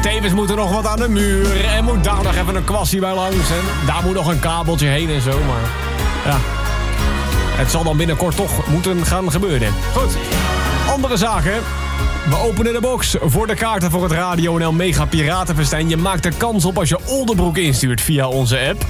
tevens moet er nog wat aan de muur. En moet daar nog even een kwassie bij langs. En daar moet nog een kabeltje heen en zo. Maar ja, het zal dan binnenkort toch moeten gaan gebeuren. Goed, andere zaken. We openen de box voor de kaarten voor het Radio NL Mega Piratenfestijn. Je maakt er kans op als je Oldenbroek instuurt via onze app.